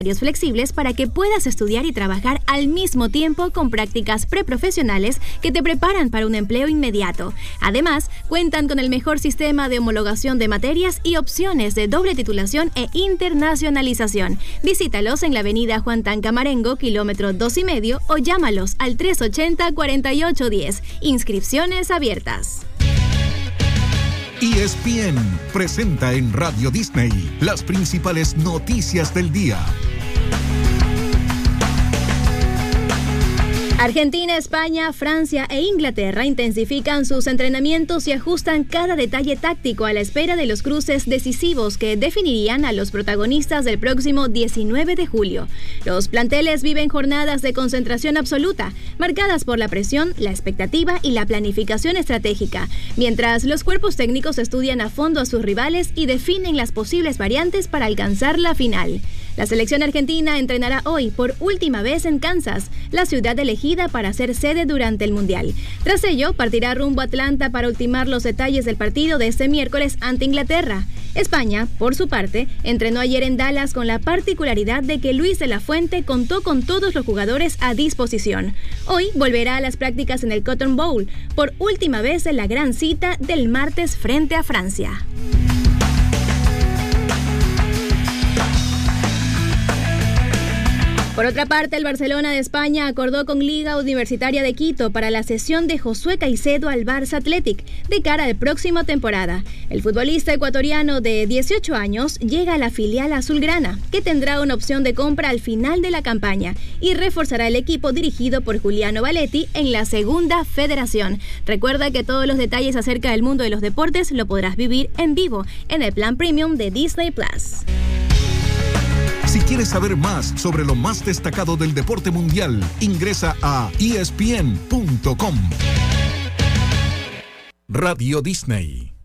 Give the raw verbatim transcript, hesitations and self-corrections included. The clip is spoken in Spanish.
flexibles para que puedas estudiar y trabajar al mismo tiempo con prácticas preprofesionales que te preparan para un empleo inmediato. Además, cuentan con el mejor sistema de homologación de materias y opciones de doble titulación e internacionalización. Visítalos en la avenida Juan Tanca Marengo, kilómetro dos y medio, o llámalos al tres ochenta, cuarenta y ocho diez. Inscripciones abiertas. E S P N presenta en Radio Disney las principales noticias del día. Argentina, España, Francia e Inglaterra intensifican sus entrenamientos y ajustan cada detalle táctico a la espera de los cruces decisivos que definirían a los protagonistas del próximo diecinueve de julio. Los planteles viven jornadas de concentración absoluta, marcadas por la presión, la expectativa y la planificación estratégica, mientras los cuerpos técnicos estudian a fondo a sus rivales y definen las posibles variantes para alcanzar la final. La selección argentina entrenará hoy por última vez en Kansas, la ciudad elegida para ser sede durante el Mundial. Tras ello, partirá rumbo a Atlanta para ultimar los detalles del partido de este miércoles ante Inglaterra. España, por su parte, entrenó ayer en Dallas con la particularidad de que Luis de la Fuente contó con todos los jugadores a disposición. Hoy volverá a las prácticas en el Cotton Bowl, por última vez en la gran cita del martes frente a Francia. Por otra parte, el Barcelona de España acordó con Liga Universitaria de Quito para la cesión de Josué Caicedo al Barça Athletic de cara a la próxima temporada. El futbolista ecuatoriano de dieciocho años llega a la filial azulgrana, que tendrá una opción de compra al final de la campaña y reforzará el equipo dirigido por Juliano Valetti en la Segunda Federación. Recuerda que todos los detalles acerca del mundo de los deportes lo podrás vivir en vivo en el plan premium de Disney Plus. Si quieres saber más sobre lo más destacado del deporte mundial, ingresa a E S P N punto com. Radio Disney.